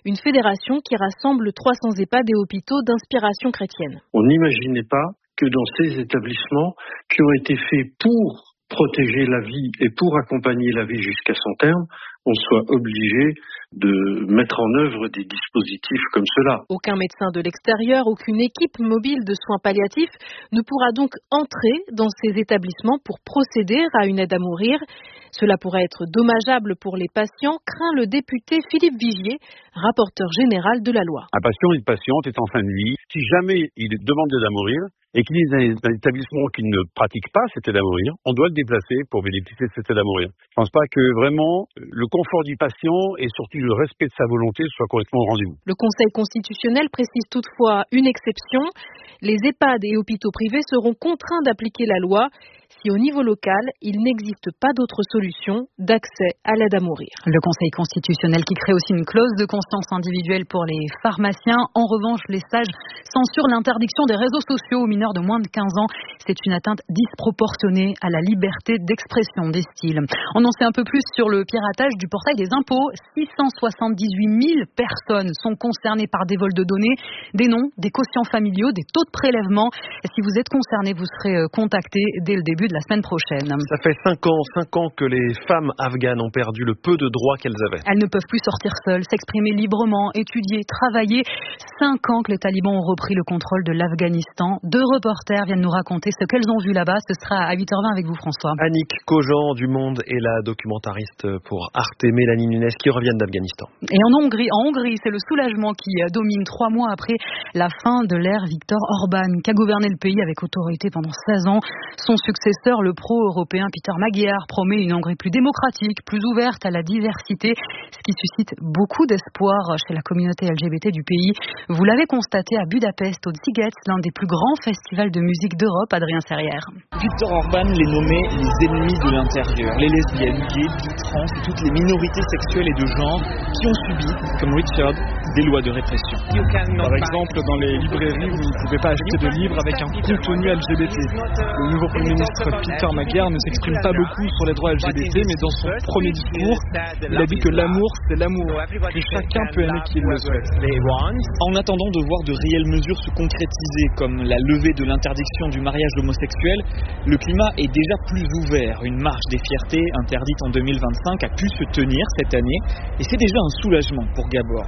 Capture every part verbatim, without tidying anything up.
une fédération qui rassemble trois cents EHPAD et hôpitaux d'inspiration chrétienne. On n'imaginait pas que dans ces établissements qui ont été faits pour protéger la vie et pour accompagner la vie jusqu'à son terme, on soit obligé de mettre en œuvre des dispositifs comme cela. Aucun médecin de l'extérieur, aucune équipe mobile de soins palliatifs ne pourra donc entrer dans ces établissements pour procéder à une aide à mourir. Cela pourrait être dommageable pour les patients, craint le député Philippe Vigier, rapporteur général de la loi. Un patient, une patiente est en fin de vie. Si jamais il demande d'aide à mourir et qu'il est dans un établissement qui ne pratique pas cette aide à mourir, on doit le déplacer pour bénéficier de cette aide à mourir. Je ne pense pas que vraiment le confort du patient et surtout le respect de sa volonté soit correctement au rendez-vous. Le Conseil constitutionnel précise toutefois une exception. Les EHPAD et hôpitaux privés seront contraints d'appliquer la loi si au niveau local, il n'existe pas d'autre solution d'accès à l'aide à mourir. Le Conseil constitutionnel qui crée aussi une clause de conscience individuelle pour les pharmaciens. En revanche, les sages censurent l'interdiction des réseaux sociaux aux mineurs de moins de quinze ans. C'est une atteinte disproportionnée à la liberté d'expression, disent-ils. On en sait un peu plus sur le piratage du portail des impôts. six cent soixante-dix-huit mille personnes sont concernées par des vols de données, des noms, des quotients familiaux, des taux de prélèvement. Si vous êtes concerné, vous serez contacté dès le début de la semaine prochaine. Ça fait cinq ans, cinq ans que les femmes afghanes ont perdu le peu de droits qu'elles avaient. Elles ne peuvent plus sortir seules, s'exprimer librement, étudier, travailler. Cinq ans que les talibans ont repris le contrôle de l'Afghanistan. Deux reporters viennent nous raconter ce qu'elles ont vu là-bas. Ce sera à huit heures vingt avec vous, François. Annick Cogent du Monde et la documentariste pour Arte, Mélanie Nunes, qui reviennent d'Afghanistan. Et en Hongrie, en Hongrie, c'est le soulagement qui domine trois mois après la fin de l'ère Viktor Orban, qui a gouverné le pays avec autorité pendant seize ans. Son successeur, le pro-européen Peter Magyar, promet une Hongrie plus démocratique, plus ouverte à la diversité, ce qui suscite beaucoup d'espoir chez la communauté L G B T du pays. Vous l'avez constaté à Budapest, au Sziget, l'un des plus grands festivals de musique d'Europe, Adrien Serrière. Viktor Orban les nommait les ennemis de l'intérieur, les lesbiennes, gays, bi, trans et toutes les minorités sexuelles et de genre qui ont subi, comme Richard, des lois de répression. Par exemple, dans les librairies, vous ne pouvez pas acheter de livres avec un contenu L G B T. Le nouveau Premier ministre Peter Magyar ne s'exprime pas beaucoup sur les droits L G B T, mais dans son premier discours, il a dit que l'amour, c'est l'amour, que chacun peut aimer qui le souhaite. En attendant de voir de réelles mesures se concrétiser, comme la levée de l'interdiction du mariage homosexuel, le climat est déjà plus ouvert. Une marche des fiertés, interdite en deux mille vingt-cinq, a pu se tenir cette année, et c'est déjà un soulagement pour Gabor.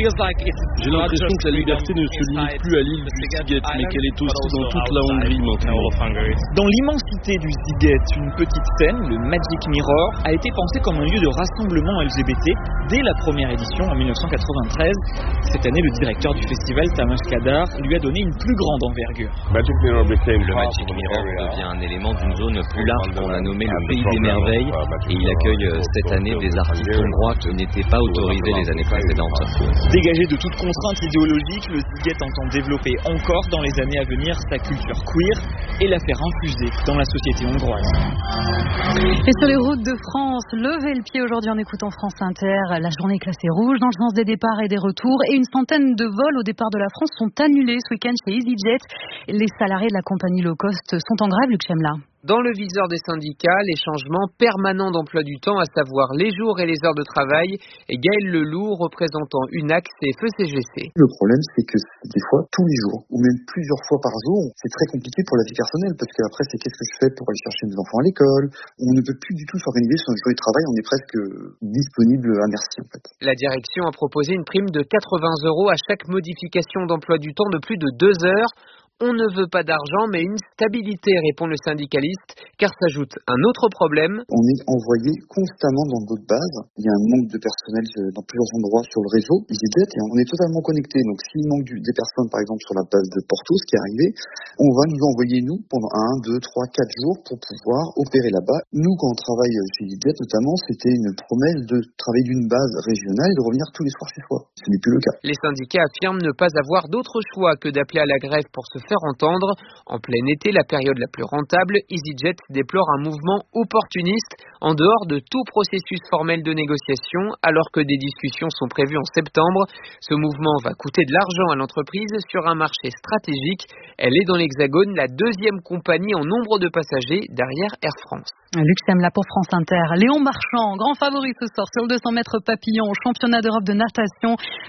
J'ai l'impression que la liberté ne se limite plus à l'île du Sziget, mais qu'elle est aussi dans toute la Hongrie maintenant. Dans l'immensité du Sziget, une petite scène, le Magic Mirror, a été pensée comme un lieu de rassemblement L G B T dès la première édition en mille neuf cent quatre-vingt-treize. Cette année, le directeur du festival, Tamás Kadar, lui a donné une plus grande envergure. Le Magic Mirror devient un élément d'une zone plus large qu'on a nommé le Pays des Merveilles, et il accueille cette année des artistes hongrois qui n'étaient pas autorisés les années précédentes. Dégagé de toute contrainte idéologique, le Sziget entend développer encore dans les années à venir sa culture queer et la faire infuser dans la société hongroise. Et sur les routes de France, levez le pied aujourd'hui en écoutant France Inter. La journée est classée rouge dans le sens des départs et des retours, et une centaine de vols au départ de la France sont annulés ce week-end chez EasyJet. Les salariés de la compagnie low cost sont en grève, Luc Chemla. Dans le viseur des syndicats, les changements permanents d'emploi du temps, à savoir les jours et les heures de travail. Et Gaël Leloup, représentant Unax et F E C G C. Le problème, c'est que des fois, tous les jours, ou même plusieurs fois par jour, c'est très compliqué pour la vie personnelle, parce qu'après, c'est qu'est-ce que je fais pour aller chercher mes enfants à l'école. On ne peut plus du tout s'organiser sur une journée de travail, on est presque disponible à merci, en fait. La direction a proposé une prime de quatre-vingts euros à chaque modification d'emploi du temps de plus de deux heures. On ne veut pas d'argent, mais une stabilité, répond le syndicaliste, car s'ajoute un autre problème. On est envoyé constamment dans d'autres bases. Il y a un manque de personnel dans plusieurs endroits sur le réseau EasyJet, et on est totalement connecté. Donc s'il manque du, des personnes, par exemple, sur la base de Porto, ce qui est arrivé, on va nous envoyer, nous, pendant un, deux, trois, quatre jours pour pouvoir opérer là-bas. Nous, quand on travaille chez EasyJet, notamment, c'était une promesse de travailler d'une base régionale et de revenir tous les soirs chez soi. Ce n'est plus le cas. Les syndicats affirment ne pas avoir d'autre choix que d'appeler à la grève pour se faire entendre. En plein été, la période la plus rentable, EasyJet déplore un mouvement opportuniste en dehors de tout processus formel de négociation, alors que des discussions sont prévues en septembre. Ce mouvement va coûter de l'argent à l'entreprise sur un marché stratégique. Elle est dans l'Hexagone la deuxième compagnie en nombre de passagers derrière Air France. Luc Chemla pour France Inter. Léon Marchand, grand favori ce soir sur le deux cents mètres papillon au championnat d'Europe de natation.